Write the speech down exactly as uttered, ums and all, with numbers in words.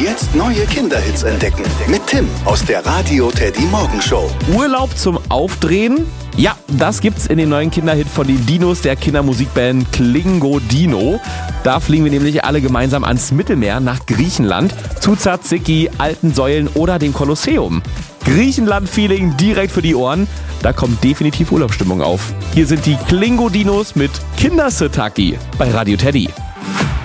jetzt neue Kinderhits entdecken. Mit Tim aus der Radio Teddy Morgenshow. Urlaub zum Aufdrehen? Ja, das gibt's in dem neuen Kinderhit von den Dinos der Kindermusikband Klingo Dino. Da fliegen wir nämlich alle gemeinsam ans Mittelmeer nach Griechenland, zu Tsatsiki, alten Säulen oder dem Kolosseum. Griechenland-Feeling direkt für die Ohren. Da kommt definitiv Urlaubsstimmung auf. Hier sind die Klingo Dinos mit Kindersitaki bei Radio Teddy.